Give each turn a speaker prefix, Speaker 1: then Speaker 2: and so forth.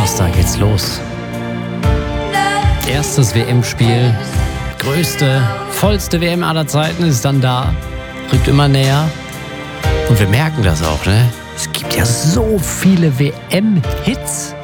Speaker 1: Donnerstag geht's los. Erstes WM-Spiel, größte, vollste WM aller Zeiten ist dann da, rückt immer näher. Und wir merken das auch, ne? Es gibt ja so viele WM-Hits.